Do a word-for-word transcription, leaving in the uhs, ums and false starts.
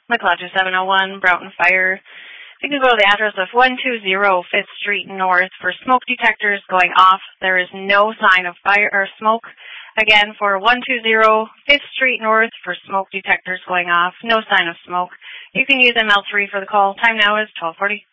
McLeod two seven oh one, Broughton Fire. You can go to the address of one two zero Fifth Street North for smoke detectors going off. There is no sign of fire or smoke. Again, for one two zero Fifth Street North for smoke detectors going off, no sign of smoke. You can use M L three for the call. Time now is twelve forty.